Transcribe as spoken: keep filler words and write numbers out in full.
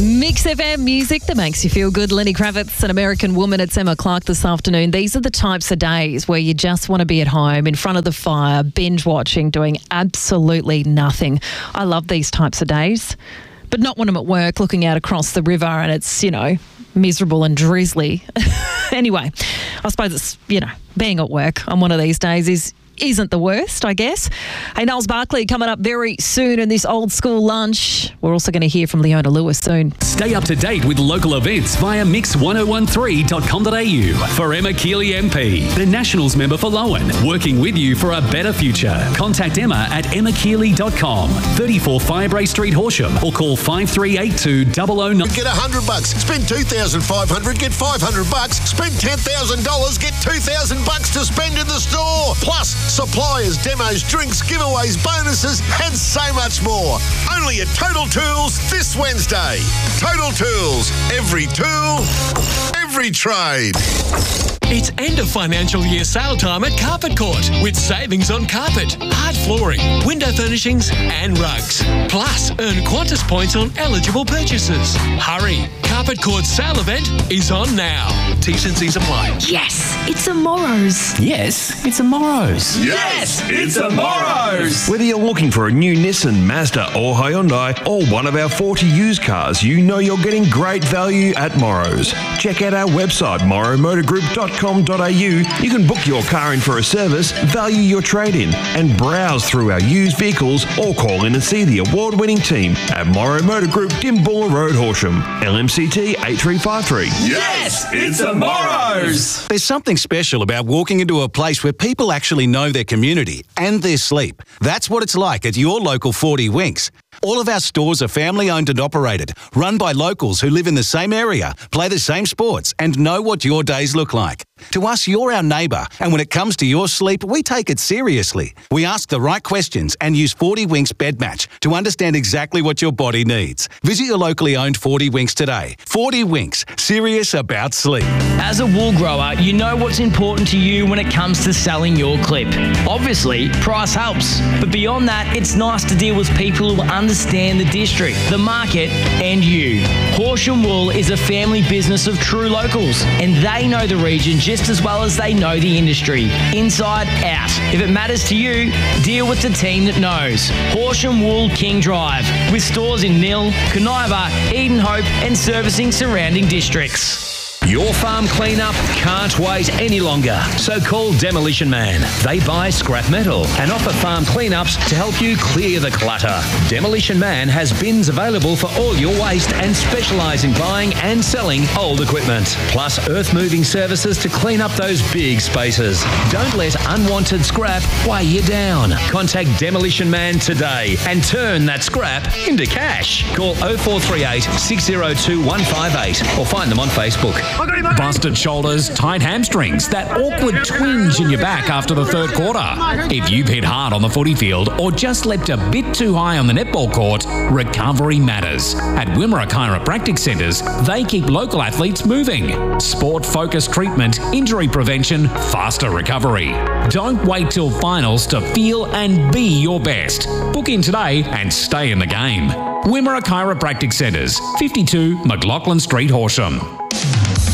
Mix F M music that makes you feel good. Lenny Kravitz, An American Woman. It's Emma Clark this afternoon. These are the types of days where you just want to be at home in front of the fire, binge watching, doing absolutely nothing. I love these types of days, but not when I'm at work looking out across the river and it's, you know, miserable and drizzly. Anyway, I suppose it's, you know, being at work on one of these days is isn't the worst, I guess. Hey, Niles Barkley coming up very soon in this old school lunch. We're also going to hear from Leona Lewis soon. Stay up to date with local events via mix ten thirteen dot com dot a u. For Emma Keeley M P, the Nationals member for Lowen, working with you for a better future. Contact Emma at emma keeley dot com, thirty-four Firebrae Street, Horsham, or call five three eight two zero zero nine. Get one hundred bucks, spend two thousand five hundred, get five hundred bucks, spend ten thousand dollars, get two thousand bucks to spend in the store. Plus, suppliers, demos, drinks, giveaways, bonuses, and so much more. Only at Total Tools this Wednesday. Total Tools. Every tool, every trade. It's end of financial year sale time at Carpet Court with savings on carpet, hard flooring, window furnishings and rugs. Plus, earn Qantas points on eligible purchases. Hurry! Carpet Court's sale event is on now. T's and C's apply. Yes, it's a Morrow's. Yes, it's a Morrow's. Yes, it's a Morrow's. Whether you're looking for a new Nissan, Mazda or Hyundai or one of our forty used cars, you know you're getting great value at Morrow's. Check out our website, morrow motor group dot com dot a u. You can book your car in for a service, value your trade-in and browse through our used vehicles or call in and see the award-winning team at Morrow Motor Group, Dimbulla Road, Horsham. L M C T eight three five three. Yes, it's a Morrow's. There's something special about walking into a place where people actually know their community and their sleep. That's what it's like at your local forty Winks. All of our stores are family owned and operated, run by locals who live in the same area, play the same sports and know what your days look like. To us, you're our neighbour, and when it comes to your sleep, we take it seriously. We ask the right questions and use forty Winks Bed Match to understand exactly what your body needs. Visit your locally owned forty Winks today. forty Winks, serious about sleep. As a wool grower, you know what's important to you when it comes to selling your clip. Obviously, price helps, but beyond that, it's nice to deal with people who understand the district, the market, and you. Horsham Wool is a family business of true locals, and they know the region just as well as they know the industry, inside out. If it matters to you, deal with the team that knows. Horsham Wool King Drive, with stores in Nill, Coniva, Eden Hope, and servicing surrounding districts. Your farm cleanup can't wait any longer, so call Demolition Man. They buy scrap metal and offer farm cleanups to help you clear the clutter. Demolition Man has bins available for all your waste and specialise in buying and selling old equipment, plus earth-moving services to clean up those big spaces. Don't let unwanted scrap weigh you down. Contact Demolition Man today and turn that scrap into cash. Call oh four three eight, six oh two, one five eight or find them on Facebook. Busted shoulders, tight hamstrings, that awkward twinge in your back after the third quarter. If you've hit hard on the footy field or just leapt a bit too high on the netball court, recovery matters. At Wimmera Chiropractic Centres, they keep local athletes moving. Sport-focused treatment, injury prevention, faster recovery. Don't wait till finals to feel and be your best. Book in today and stay in the game. Wimmera Chiropractic Centres, fifty-two McLaughlin Street, Horsham.